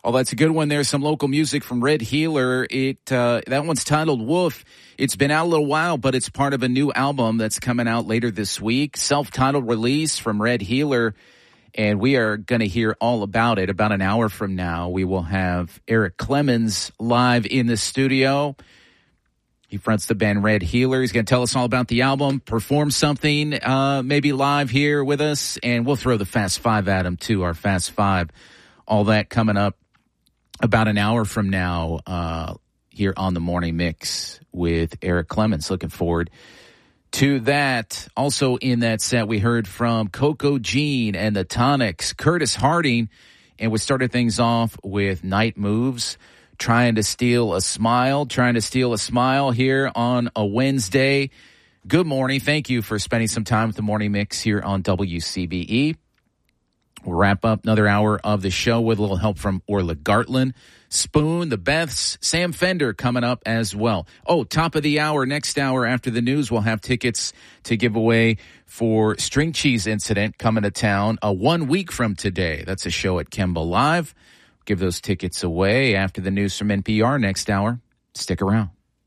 Oh, that's a good one there. Some local music from Red Healer. That one's titled Wolf. It's been out a little while, but it's part of a new album that's coming out later this week. Self-titled release from Red Healer. And we are going to hear all about it. About an hour from now, we will have Eric Clemens live in the studio. He fronts the band Red Healer. He's going to tell us all about the album, perform something, maybe live here with us. And we'll throw the Fast Five at him, too, our Fast Five. All that coming up about an hour from now here on the Morning Mix with Eric Clemens. Looking forward to that. Also in that set, we heard from Coco Jean and the Tonics, Curtis Harding, and we started things off with Night Moves, trying to steal a smile here on a Wednesday. Good morning. Thank you for spending some time with the Morning Mix here on WCBE. We'll wrap up another hour of the show with a little help from Orla Gartland, Spoon, the Beths, Sam Fender coming up as well. Oh, top of the hour, next hour after the news, we'll have tickets to give away for String Cheese Incident coming to town 1 week from today. That's a show at Kemba Live. Give those tickets away after the news from NPR next hour. Stick around.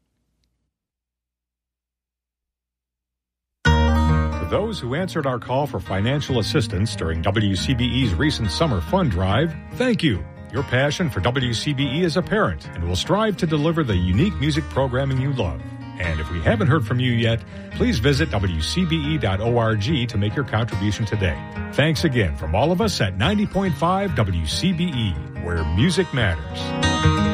For those who answered our call for financial assistance during WCBE's recent summer fund drive, thank you. Your passion for WCBE is apparent, and we'll strive to deliver the unique music programming you love. And if we haven't heard from you yet, please visit WCBE.org to make your contribution today. Thanks again from all of us at 90.5 WCBE, where music matters.